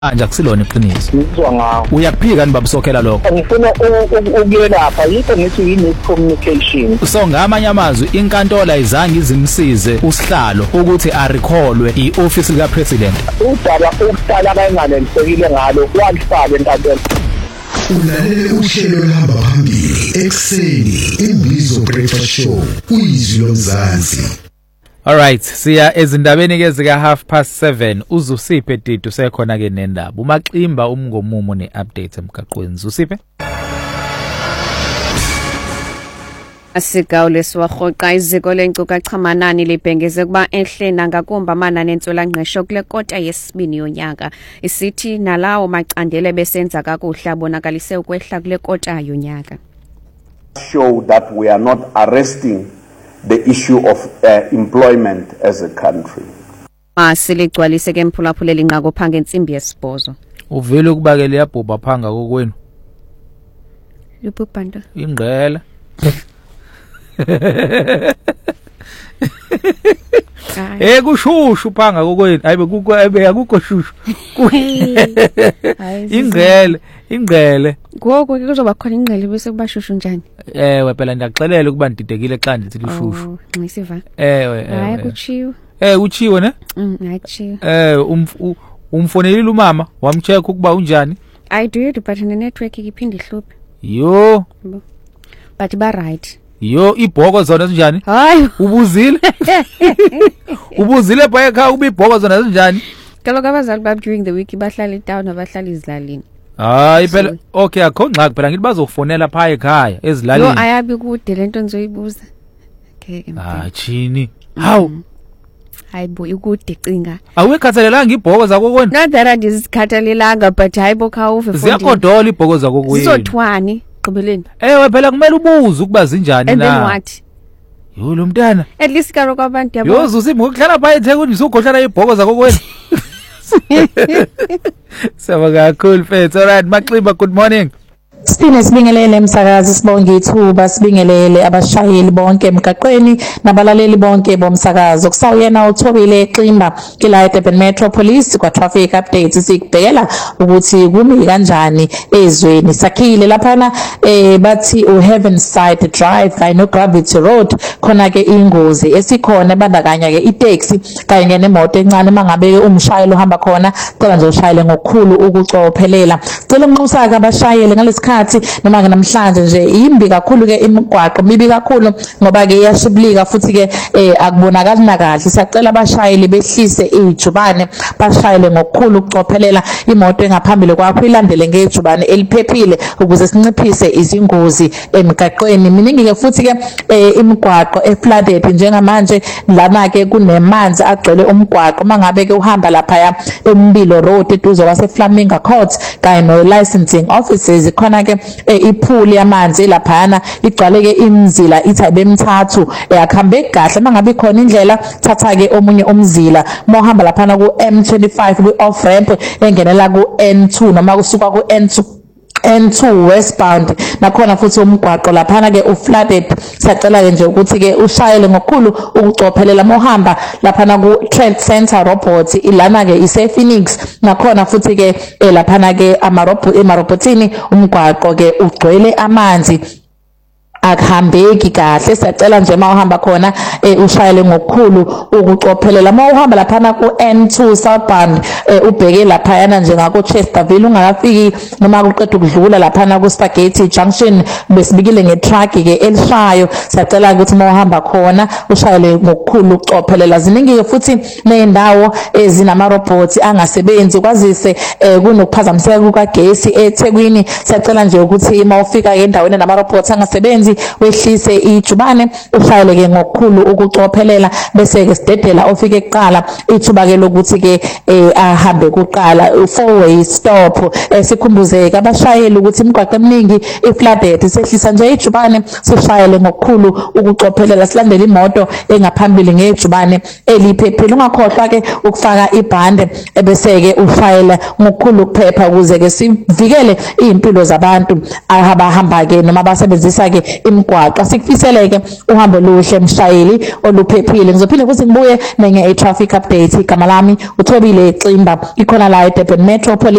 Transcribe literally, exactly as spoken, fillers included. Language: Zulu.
Anja kusilona iqiniso. Ngizwa ngawo. Uyakuphika ni babusokhela lokho. Ngifuna ukuyelapha yikho ngithi yini communication. So ngamanye amazwi inkantolo ayizange izimsize usihlalo ukuthi arecallwe ioffice lika president. Udaba ukuhlala abayinganelisekile ngalo kwalifaka enkantolo. Ulalele uhlelo lahamba phambili ekseni iMbizo Breakfast Show uyizwi lomzansi. Alright, siya ezindabeni ke zika half past seven uzusiphe Titu sekhona ke nendaba. Umaximba umngomumo neupdate emgaqweni. Uzusiphe? Asigawule siwahoqa iziko lenkcukachamanani libhengeze kuba ehlena ngakumba amanani entswelangqesho kule kota yesibini yonyaka. Isithi nalawo macandele besenza kakuhle abonakalise ukwehla kule kota yonyaka. Show that we are not arresting the issue of uh, employment as a country. Masiligcwalise ke mphulaphule linqako phanga ensimbi yesibhozo. Uvile ukubakela yabhubha phanga kokwenu. Lubhubha nto. Ingqela. Eh kushushu phanga kokwenu. Hayibe kuko ebe akukho shushu. Ingqele, ingqele. Gogo ke kuzoba khona ingqele bese kubashushu njani? Ewe phela ndiyaxelela ukuba ndididekile xa ndithi lishushu. Ngisiva. Ewe, hayi kuchiwe. Eh uchiwe ne? Mm, hayi. Eh umfonelile umama wamcheck ukuba unjani? I do but the network iphinde ihluphe. Yo. But ba right. Yo ibhoko zona zinjani? Hayi ubuzile? Ubuzile phaya ekhaya uba ibhoko zona zinjani? Kaloku abazali bab during the week bahlala eTown abahlala izlalini. Hayi phela okay akho ngxaki phela ngithi bazokufonela phaya ekhaya ezilalini. Yo ayabi kude lento ngizoyibuza. Okay. Ah chini. Haw. Hayibo ikude cinga. Awekhathalelanga ibhoko zakho kwena? Not that I diskhathalelanga but hayibo khawuve futhi. Ziyakodola ibhoko zakho kwena. Sizothwani gqibeleni. Ewe phela kumele ubuze ukuba zinjani na. And then what? Yo lo mntana. At least karo kwabantu yabo. Yo Zusi ngokuhlala phaya eThekwini usugohlala ibhoko zakho kwena. Sabaga cool fethu. Alright Maximba, good morning. Sithine sibingelele emsakazi sibonge ithuba sibingelele abashayeli bonke emgaqweni nabalaleli bonke bomsakazo kusawuyena uThobile Ximba kila eDurban Metro Police kwa traffic updates sikubhekela ukuthi kumi kanjani ezweni sakhile laphana eh bathi u Heavenside Drive kanye no Gravity Road khona ke ingozi esikhona bandakanya ke itaxi kanye nemoto encane mangabe umshayeli uhamba khona cela nje ushayele ngokukhulu ukucophelela cela unxusa ke abashayeli ngalesi noma ke namhlanje nje imbi kakhulu ke imigwaqo mibi kakhulu ngoba ke iyashibilika futhi ke akubonakali na kahle siyacela abashayeli behlise ijubane bashayele ngokukhulu ukucophelela imoto engaphambili kwakho ilandele ngejubane eliphephile ukuze sinciphise izingozi emigaqweni miningi ke futhi ke imigwaqo eflooded njengamanje lana ke kunemanzi agcwele umgwaqo mangabe ke uhamba lapha eMbilo Road eduze kwase Flamingo Court kanye no licensing offices khona ke iphuli yamanzi laphana igcwale ke imzila ithabe emithathu yakhambe kahle mangabe khona indlela thatha ke omunye umzila mohamba laphana ku M twenty-five ku off ramp engenela ku N two noma kusuka ku N two N two westbound nakhona futhi umgwaqo laphana ke uflooded siyacela ke nje ukuthi ke ushayele ngokukhulu ukucophelela mohamba laphana ku Trade Center Robot ilana ke ise Phoenix nakhona futhi ke laphana ke amarobot emarobotini umgwaqo ke ugcwele amanzi akuhambeki kahle siyacela nje mawuhamba khona ushayele ngokukhulu ukucophelela mawuhamba laphana ku N two southbound ubheke lapha yana nje ngako Chesterville ungakafiki noma uqeda ukudlula laphana ku Spaghetti Junction besibikile ngetruck ke elishayo siyacela ukuthi mawuhamba khona ushayele ngokukhulu ukucophelela ziningi ke futhi nendawo ezinama robots angasebenzi kwazise kunokuphazamiseka kukagesi eThekwini siyacela nje ukuthi mawufika endaweni nama robots angasebenzi wehlise ijubane ushayele ke ngokukhulu ukucophelela bese ke sidedela ofike kuqala ithuba ke lokuthi ke ahambe kuqala four way stop sikhumbuzeke abashayeli ukuthi imigwaqo eminingi iflooded sehlisa nje ijubane sishayele ngokukhulu ukucophelela silandele imoto engaphambili ngejubane eliphephile ungakhohlwa ke ukufaka ibhande ebese ke ushayela ngokukhulu ukuphepha ukuze ke sivikele impilo zabantu abahamba ke noma basebenzisa ke imigwaqo. Sikufiseleke uhambo luhle mshayeli oluphephile. Ngizophinde futhi ngibuye nenye i traffic update. Igama lami uThobile Ximba, ikhona la eDurban Metro Police.